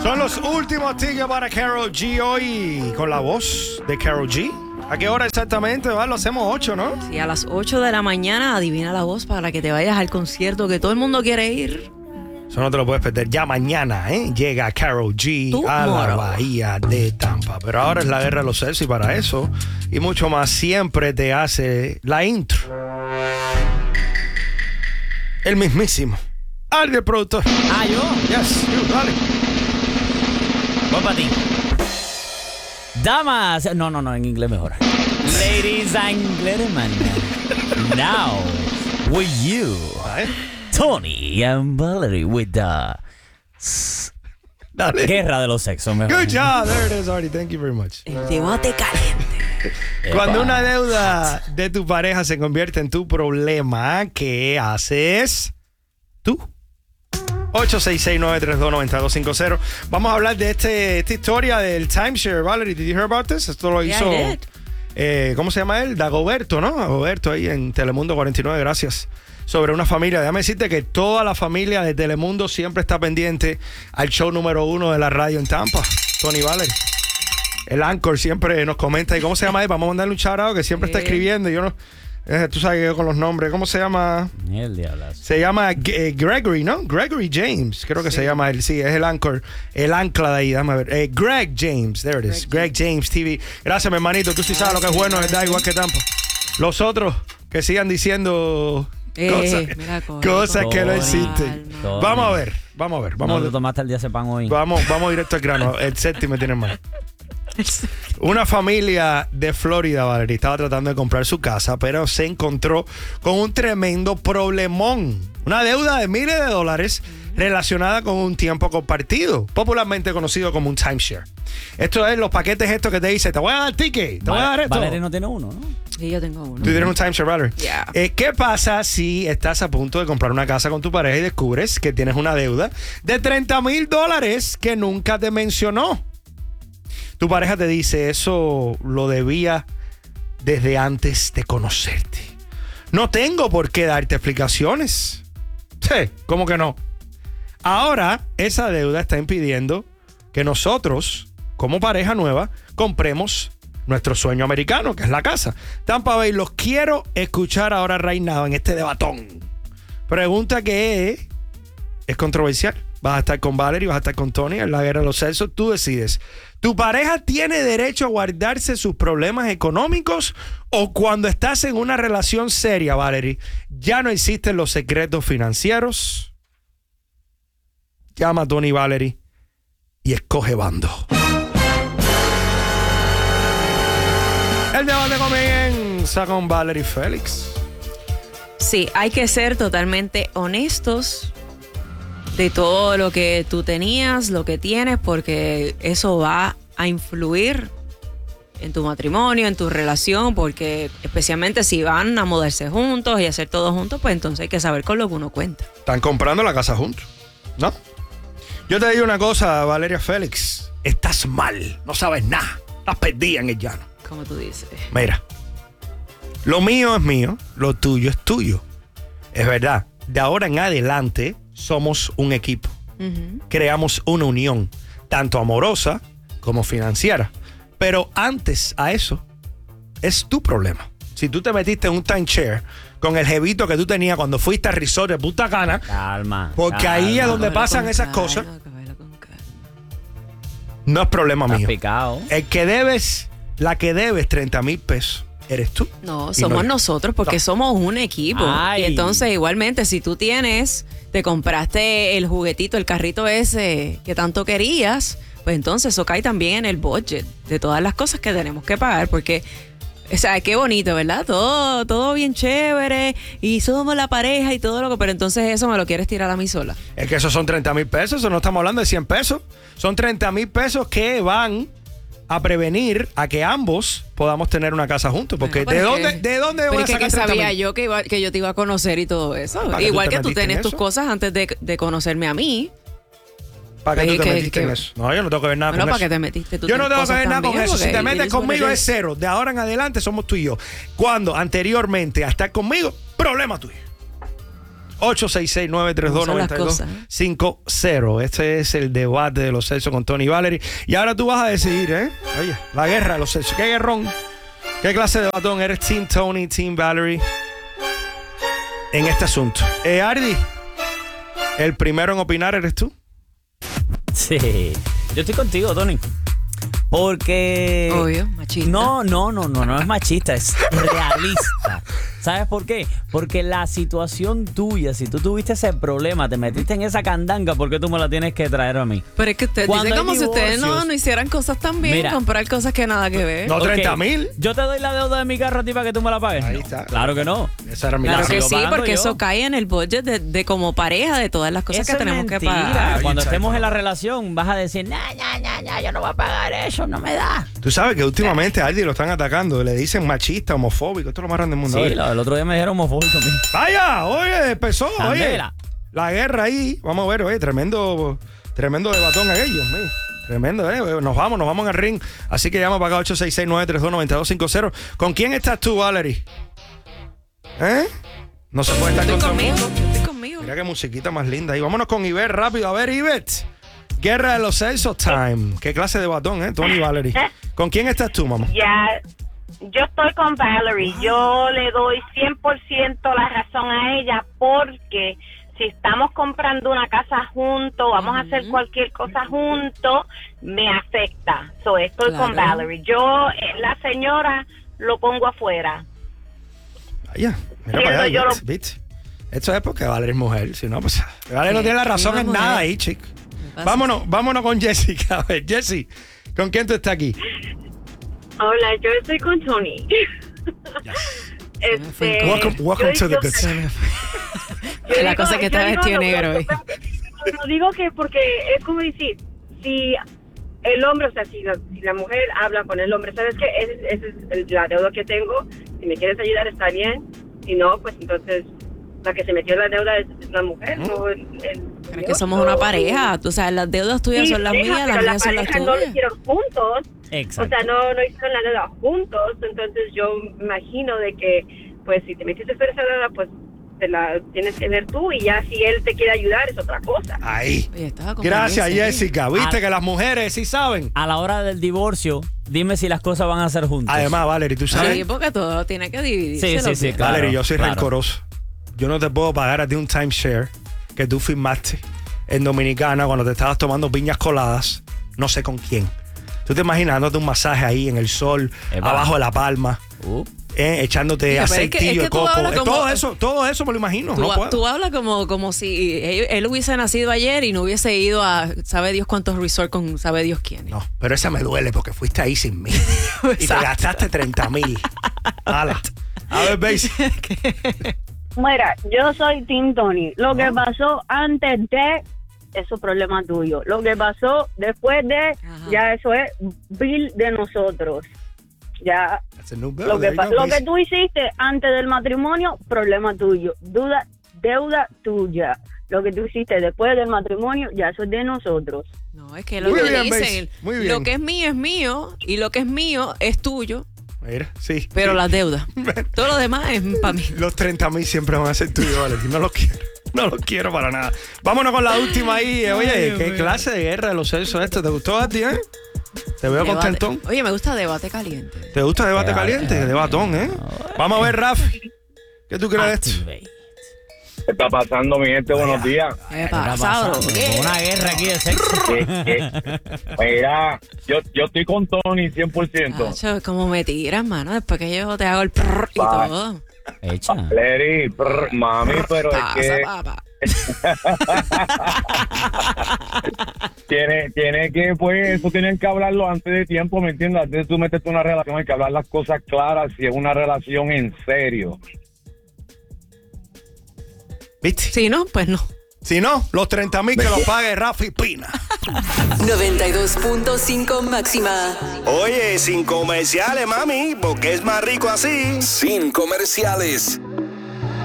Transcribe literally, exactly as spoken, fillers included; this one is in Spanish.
Son los últimos tickets para Karol G hoy con la voz de Karol G. ¿A qué hora exactamente? ¿Va? Lo hacemos ocho, ¿no? Sí, a las ocho de la mañana adivina la voz para que te vayas al concierto que todo el mundo quiere ir. Eso no te lo puedes perder. Ya mañana, ¿eh? Llega Karol G ¿Tú? a la Moro. Bahía de Tampa. Pero ahora es la guerra de los sexos y para eso y mucho más siempre te hace la intro. El mismísimo. Al del productor. Ah, ¿yo? Yes, you, dale. Voy para ti. Damas, no, no, no, en inglés mejor. Ladies and gentlemen, now with you, Dale. Tony and Valerie with the Dale. guerra de los sexos. Mejor. Good job. There it is, Artie. Thank you very much. El debate caliente. Cuando Epa. una deuda de tu pareja se convierte en tu problema, ¿qué haces tú? ocho seis seis, nueve tres dos, nueve dos cinco cero. Vamos a hablar de este, esta historia del timeshare. Valerie, did you hear about this? Esto lo Yeah, hizo, I did. eh, ¿cómo se llama él? Dagoberto, ¿no? Dagoberto ahí en Telemundo cuarenta y nueve, gracias. Sobre una familia. Déjame decirte que toda la familia de Telemundo siempre está pendiente al show número uno de la radio en Tampa. Tony Valerie. El Anchor siempre nos comenta. ¿Y cómo se llama él? Vamos a mandarle un shout out que siempre está Sí. escribiendo. Yo no... eh, tú sabes que yo con los nombres. ¿Cómo se llama? El diablazo. Se llama eh, Gregory, ¿no? Gregory James, creo que se llama él. Sí, es el anchor, el ancla de ahí. Déjame ver. Eh, Greg James, there it is. Greg, James T V. Gracias, mi hermanito. Tú sí sabes lo que es bueno, ¿verdad? Igual que Tampa. Los otros que sigan diciendo Eh, cosas, mira, coge, cosas que no Tony. existen. Tony. Vamos a ver, vamos a ver. ¿Cómo Vamos, te tomaste el día ese pan hoy? vamos, vamos directo al grano. El séptimo tiene más. Una familia de Florida, Valerie, estaba tratando de comprar su casa, pero se encontró con un tremendo problemón. Una deuda de miles de dólares relacionada con un tiempo compartido, popularmente conocido como un timeshare. Esto es los paquetes estos que te dicen, te voy a dar ticket, te voy a dar esto. Valeria no tiene uno, ¿no? Sí, yo tengo uno. Tú tienes un timeshare, Valerie. Yeah. Eh, ¿Qué pasa si estás a punto de comprar una casa con tu pareja y descubres que tienes una deuda de treinta mil dólares que nunca te mencionó? Tu pareja te dice, eso lo debía desde antes de conocerte. No tengo por qué darte explicaciones. Sí, ¿cómo que no? Ahora, esa deuda está impidiendo que nosotros, como pareja nueva, compremos nuestro sueño americano, que es la casa. Tampa Bay, los quiero escuchar ahora reinado en este debatón. Pregunta que es, es controversial. Vas a estar con Valerie, vas a estar con Tony en la guerra de los sexos. Tú decides. ¿Tu pareja tiene derecho a guardarse sus problemas económicos o cuando estás en una relación seria, Valerie, ya no existen los secretos financieros? Llama a Tony Valerie y escoge bando. El debate comienza con Valerie Félix. Sí, hay que ser totalmente honestos de todo lo que tú tenías, lo que tienes, porque eso va a influir en tu matrimonio, en tu relación, porque especialmente si van a mudarse juntos y hacer todo juntos, pues entonces hay que saber con lo que uno cuenta. Están comprando la casa juntos, ¿no? Yo te digo una cosa, Valeria Félix. Estás mal, no sabes nada. Estás perdida en el llano. Como tú dices. Mira, lo mío es mío, lo tuyo es tuyo. Es verdad, de ahora en adelante somos un equipo. Uh-huh. Creamos una unión, tanto amorosa como financiera. Pero antes a eso, es tu problema. Si tú te metiste en un timeshare con el jevito que tú tenías cuando fuiste al resort de Punta Cana, Calma. porque calma. ahí es donde Cógelo pasan con esas calma, cosas, cógelo con calma. no es problema Estás mío. picado. El que debes, la que debes treinta mil pesos, eres tú. No, Y somos no yo. nosotros porque No. somos un equipo. Ay. Y entonces igualmente si tú tienes, te compraste el juguetito, el carrito ese que tanto querías, pues entonces eso cae también en el budget de todas las cosas que tenemos que pagar porque... O sea, qué bonito, ¿verdad? Todo, todo bien chévere y somos la pareja y todo lo que... Pero entonces eso me lo quieres tirar a mí sola. Es que esos son treinta mil pesos, eso no estamos hablando de cien pesos. Son treinta mil pesos que van a prevenir a que ambos podamos tener una casa juntos. Porque Bueno, ¿de pero dónde, es que- ¿de dónde pero voy a es que, sacar ¿qué treinta sabía mil? yo que, iba, que yo te iba a conocer y todo eso? ¿Para qué Igual tú te que tú metiste en tienes tus eso? cosas antes de, de conocerme a mí. ¿Para qué tú te que- metiste que- en eso? No, yo no tengo que ver nada Bueno, con ¿para eso. qué te metiste tú Yo no tus tengo que cosas ver nada con también? eso. Si Porque te metes it is what conmigo it es is. cero. De ahora en adelante somos tú y yo. Cuando anteriormente a estar conmigo, problema tuyo. ocho seis seis, nueve tres dos, nueve dos cinco cero. Este es el debate de los sexos con Tony y Valerie. Y ahora tú vas a decidir, ¿eh? Oye, la guerra de los sexos. ¿Qué guerrón? ¿Qué clase de batón? ¿Eres Team Tony, Team Valerie? En este asunto. Eh, Ardi, el primero en opinar eres tú. Sí, yo estoy contigo, Tony. Porque... Obvio, machista. No, no, no, no, no es machista, es realista. ¿Sabes por qué? Porque la situación tuya, si tú tuviste ese problema, te metiste en esa candanga, ¿por qué tú me la tienes que traer a mí? Pero es que ustedes Cuando dicen como hay si ustedes no, divorcios- no hicieran cosas tan bien, Mira. comprar cosas que nada que ver. No, Ok, treinta mil. ¿Yo te doy la deuda de mi carro a ti para que tú me la pagues? Ahí No, está. Claro que no. Esa era mi Claro la que sigo sí, pagando porque yo. eso cae en el budget de, de como pareja, de todas las cosas Eso que es tenemos que mentira. pagar. Cuando Oye, estemos chaval. en la relación, vas a decir, no, no, no, no, yo no voy a pagar eso, no me da. Tú sabes que últimamente a Ardi lo están atacando. Le dicen machista, homofóbico. Esto es lo más grande del mundo. A Sí, ver. lo- el otro día me dijeron homofóbico a mí. Vaya, oye, empezó, oye. Candela. La guerra ahí. Vamos a ver, oye, tremendo, tremendo de batón aquello, mío. Tremendo, eh. Nos vamos, nos vamos al ring. Así que llama para acá ocho seis seis, nueve tres dos, nueve dos cinco cero. ¿Con quién estás tú, Valerie? ¿Eh? No se puede estar Estoy con todo el conmigo, mundo. estoy conmigo. Mira qué musiquita más linda. Y vámonos con Ivette rápido. A ver, Ivette. Guerra de los sexos time. Qué clase de batón, ¿eh? Tony y Valerie. ¿Con quién estás tú, mamá? Ya, yo estoy con Valerie. Yo le doy cien por ciento la razón a ella porque si estamos comprando una casa juntos, vamos a hacer cualquier cosa juntos, me afecta. So, estoy con Claro. Valerie. Yo, eh, la señora, lo pongo afuera. Vaya, mira Siendo para allá, yo lo- Ivette, ¿viste? Esto es porque Valerie es mujer. Si no, pues Valerie no tiene la razón Una en mujer. nada ahí, chico. pasa? Vámonos, vámonos con Jessica. A ver, Jessie, ¿con quién tú estás aquí? Hola, yo estoy con Tony. Se me fue el Este, Welcome, welcome yo to the digo- good side. yo La digo- cosa que yo está digo vestido lo- negro lo- hoy. Lo digo que porque es como decir, si el hombre, o sea, si la, si la mujer habla con el hombre, ¿sabes qué? Esa es, esa es el- la deuda que tengo. Si me quieres ayudar, está bien. Si no, pues entonces la que se metió en la deuda es, es la mujer, no el, el- Pero es que somos una pareja. O sea, las deudas tuyas Sí, son las pareja, mías, pero las la mías son las pareja no lo tuyas. hicieron juntos. Exacto. O sea, no, no hicieron la deuda juntos, entonces yo imagino de que, pues, si te metiste por esa deuda, pues, te la tienes que ver tú y ya si él te quiere ayudar es otra cosa. Ahí. Oye, estaba con Gracias, Vanessa, Jessica. Viste Ah. que las mujeres sí saben. A la hora del divorcio, dime si las cosas van a ser juntas. Además, Valerie, tú sabes. Sí, porque todo tiene que dividirse. Sí, sí, los sí, bienes. claro. Valerie, yo soy claro. rencoroso. Yo no te puedo pagar a ti un timeshare que tú firmaste en Dominicana cuando te estabas tomando piñas coladas, no sé con quién. Tú te imaginas dándote un masaje ahí en el sol, Epa. abajo de la palma, Uh, eh, echándote Mira, pero es que- aceitillo es que de tú coco. hablas Eh, como- todo eso, todo eso me lo imagino. Tú, no puedo. tú hablas como, como si él, él hubiese nacido ayer y no hubiese ido a sabe Dios cuántos resorts con sabe Dios quién. No, pero esa me duele porque fuiste ahí sin mí. y te Exacto. gastaste treinta mil. Hala. A ver, Basie. Mira, yo soy Team Tony. Lo que Ah. pasó antes de, eso es problema tuyo. Lo que pasó después de, Ajá. ya eso es bill de nosotros. Ya, That's a new bill. lo There que, you pa- go, lo que Basie. tú hiciste antes del matrimonio, problema tuyo. Duda, deuda tuya. Lo que tú hiciste después del matrimonio, ya eso es de nosotros. No, es que lo Muy que bien, dicen, Basie, muy bien. lo que es mío es mío y lo que es mío es tuyo, Mira, sí. pero sí. las deudas. Todo lo demás es para mí. Los treinta mil siempre van a ser tuyos, Valerie. No los quiero. No los quiero para nada. Vámonos con la última ahí. eh. Oye, qué clase de guerra de los sexos esto. ¿Te gustó a ti, eh? Te veo Debate- contentón. Oye, me gusta debate caliente. ¿Te gusta debate Debate, caliente? debate. Debatón, ¿eh? Vamos a ver, Rafi. ¿Qué tú crees de esto? activate. ¿Qué está pasando, mi gente? Buenos días. ¿Qué Está pasa, bro? pasando ¿Qué? una guerra aquí de sexo. Eh, eh, Mira, yo, yo estoy con Tony cien por ciento. Acho, como me tiras, mano, después que yo te hago el prrr y Va. todo. Echa. Larry, prr, mami, pero Pasa, es que papá. tiene, tiene que, pues, eso tienen que hablarlo antes de tiempo, ¿me entiendes? Antes de tú meterte en una relación hay que hablar las cosas claras si es una relación en serio. ¿Viste? Si no, pues no. Si no, los treinta mil que los pague Rafi Pina. noventa y dos punto cinco máxima. Oye, sin comerciales, mami, porque es más rico así. Sin comerciales.